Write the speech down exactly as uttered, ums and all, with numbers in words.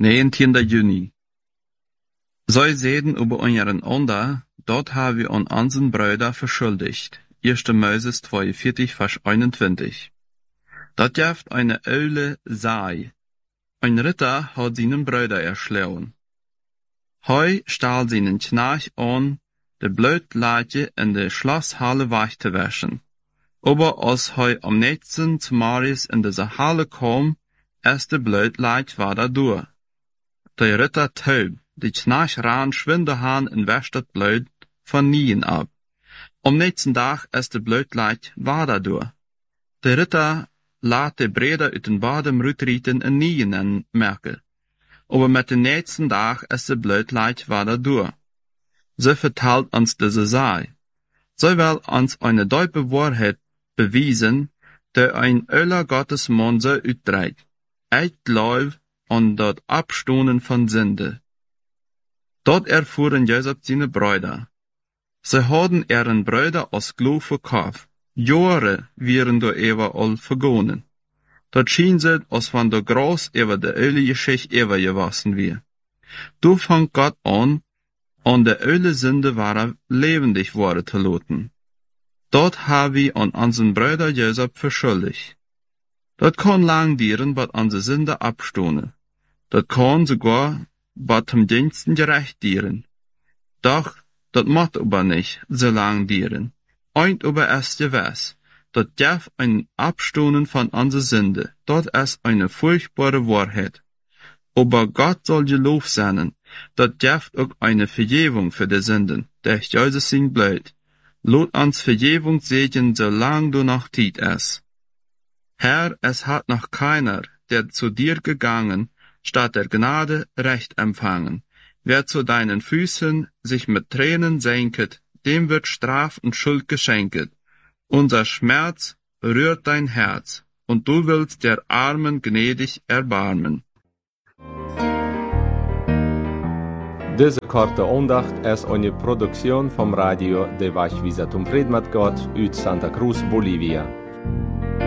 negentiende Juni. Zij zeiden über unseren Onder, dort haben wir an unseren Brüder verschuldigt. erste Moses zweiundvierzig, Vers einundzwanzig. Dat jaft eine Eule sei. Ein Ritter hat seinen Brüder erschlagen. Heu stahl seinen Knarch an, de Blutleitje in de Schlosshalle weich zu waschen. Aber als heu am nächsten zu Marius in diese Halle kam, erst de Blutleitje war da durch. Der Ritter taub, die Knarch ran schwindehan in wäscht das Blut von Nien ab. Am nächsten Tag erst de Blutleitje war da durch. Der Ritter laat de Breder uit den Badem rutrieten en Nien en merken. Aber mit den nächsten Tag ist de Blutleitje war da durch. Sie vertelt uns diese Sei. Sie will uns eine deutliche Wahrheit beweisen, der ein Öler Gottes Mann so uitdreht. Echt Glaube und dort Abstoßen von Sünde. Dort erfuhren Jesus seine Brüder. Sie hadden ihren Brüder als Glauben verkauft. Jahre wären der Ewa all vergonnen. Dort schien sie, als von der Groß über der Öle Geschichte Ewa gewassen wir. Du fängt Gott an, an der Öle Sünde war lebendig worden zu lassen. Dort haben wir an unseren Bruder Jesus verschuldigt. Dort kann lang dieren, bat unsere Sünde abstoßen. Dort kann sogar bat dem Diensten gerecht dieren. Doch, dort macht aber nicht so lang dieren. Eint aber erst gewiss, dort darf ein Abstoßen von unserer Sünde, dort ist eine furchtbare Wahrheit. Aber Gott soll gelobt sein, dort darf auch eine Vergebung für die Sünden, der Jesus sein Blut. Lot uns Vergebung segnen, solange du noch Zeit ist. Herr, es hat noch keiner, der zu dir gegangen, statt der Gnade Recht empfangen. Wer zu deinen Füßen sich mit Tränen senket, dem wird Straf und Schuld geschenket. Unser Schmerz rührt dein Herz, und du willst der Armen gnädig erbarmen. Deze korte aandacht is eine Produktion vom Radio de Wachwisatum Predmat Gott uit Santa Cruz, Bolivia.